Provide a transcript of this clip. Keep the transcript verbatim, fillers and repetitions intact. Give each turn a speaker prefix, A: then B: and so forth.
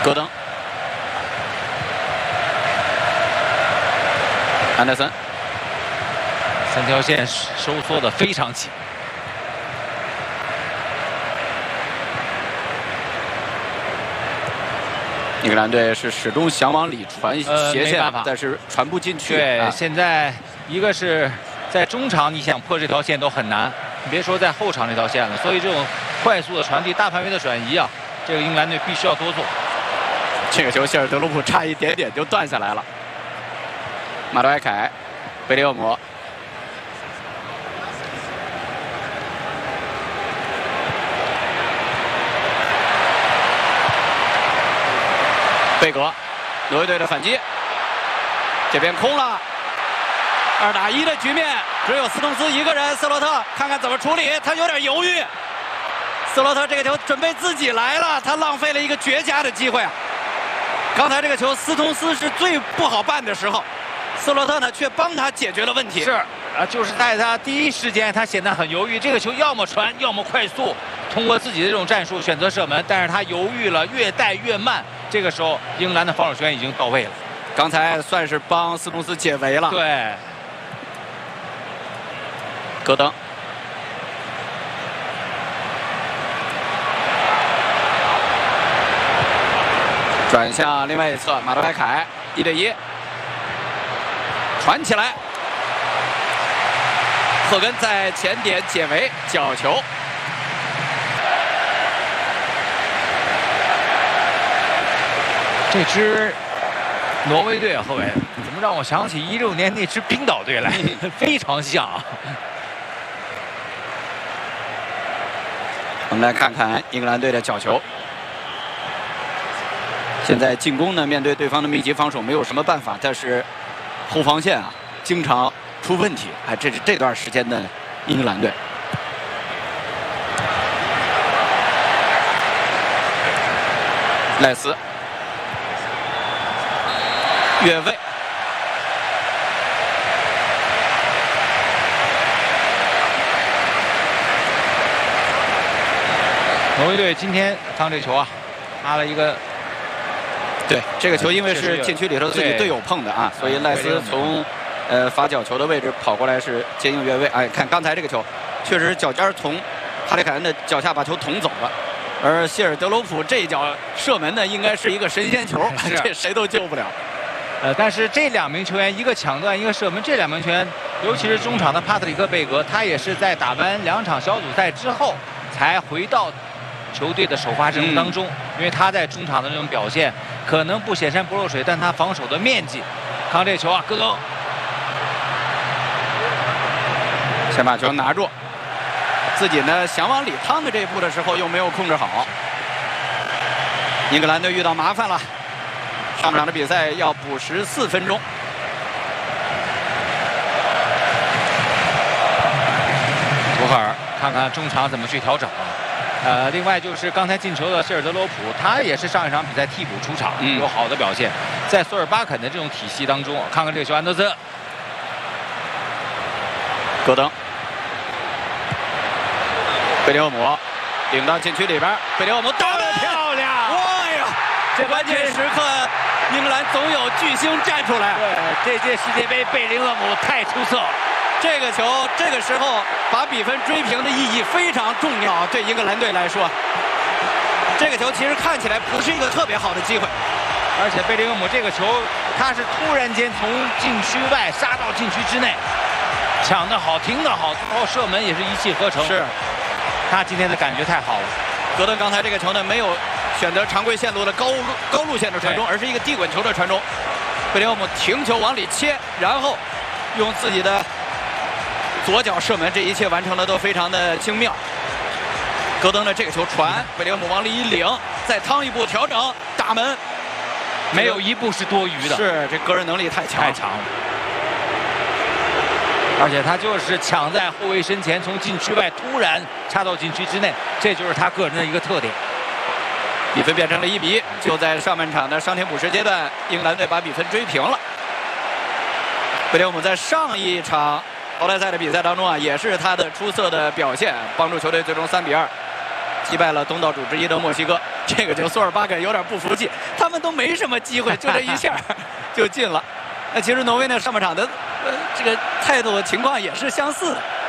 A: 戈登，安德森，
B: 三条线收缩的非常紧。
A: 英格兰队是始终想往里传斜线，
B: 呃、
A: 但是传不进去。
B: 对，
A: 啊、
B: 现在一个是在中场，你想破这条线都很难，你别说在后场这条线了。所以这种快速的传递、大范围的转移啊，这个英格兰队必须要多做。
A: 这个球，希尔德鲁普差一点点就断下来了。马德埃凯，贝利厄姆。 贝格，挪威队的反击，这边空了，二打一的局面，只有斯通斯一个人。斯洛特看看怎么处理，他有点犹豫。斯洛特这个球准备自己来了，他浪费了一个绝佳的机会啊！刚才这个球，斯通斯是最不好办的时候，斯洛特呢却帮他解决了问题。
B: 是啊，就是在他第一时间，他显得很犹豫。这个球要么传，要么快速，通过自己的这种战术选择射门，但是他犹豫了，越带越慢。 这个时候，英格兰的防守球员已经到位了。
A: 刚才算是帮斯通斯解围了。
B: 对，
A: 戈登，转向另外一侧，马德莱凯一对一，传起来，赫根在前点解围，角球。
B: 这支挪威队啊，后卫怎么让我想起一六年那支冰岛队来，非常像啊。
A: 我们来看看英格兰队的角球。现在进攻呢，面对对方的密集防守，没有什么办法，但是后防线啊，经常出问题。哎，这是这段时间的英格兰队。 赖斯。 越位，
B: 挪威队今天趟这球啊，拉了一个，
A: 对这个球，因为是禁区里头自己队友碰的啊，所以赖斯从呃罚角球的位置跑过来是接应越位。哎，看刚才这个球，确实脚尖从哈里凯恩的脚下把球捅走了，而希尔德罗普这一脚射门呢，应该是一个神仙球，这谁都救不了。
B: 呃，但是这两名球员，一个抢断，一个射门，这两名球员，尤其是中场的帕特里克·贝格，他也是在打完两场小组赛之后才回到球队的首发阵容当中，嗯、因为他在中场的这种表现可能不显山不漏水，但他防守的面积，看这球啊，戈登
A: 先把球拿住，自己呢想往里趟的这一步的时候又没有控制好，英格兰队遇到麻烦了。 上场的比赛要补十四分钟。
B: 图赫尔看看中场怎么去调整。呃，另外就是刚才进球的希尔德罗普，他也是上一场比赛替补出场，嗯、有好的表现。在索尔巴肯的这种体系当中，看看这个球，安德森、
A: 戈登、贝利厄姆顶到禁区里边，贝利厄姆打得漂亮！哎呀，这关键时刻。 英格兰总有巨星站出来。
B: 对，这届世界杯贝林厄姆太出色了。
A: 这个球，这个时候把比分追平的意义非常重要，对英格兰队来说。这个球其实看起来不是一个特别好的机会，
B: 而且贝林厄姆这个球，他是突然间从禁区外杀到禁区之内，抢得好，停得好，然后射门也是一气呵成。
A: 是，
B: 他今天的感觉太好了。
A: 戈登刚才这个球呢，没有。 选择常规线路的高高路线的传中，而是一个地滚球的传中。贝利厄姆停球往里切，然后用自己的左脚射门，这一切完成的都非常的精妙。戈登的这个球传，贝利厄姆往里一领，再趟一步调整打门，
B: 没有一步是多余的。
A: 是，这个人能力太强
B: 太强了。而且他就是抢在后卫身前，从禁区外突然插到禁区之内，这就是他个人的一个特点。
A: 比分变成了一比一，就在上半场的伤停补时阶段，英格兰队把比分追平了。贝利厄姆在上一场淘汰赛的比赛当中啊，也是他的出色的表现，帮助球队最终三比二击败了东道主之一的墨西哥。这个就索尔巴根有点不服气，他们都没什么机会，就这一下就进了。那其实挪威呢上半场的呃这个态度情况也是相似的。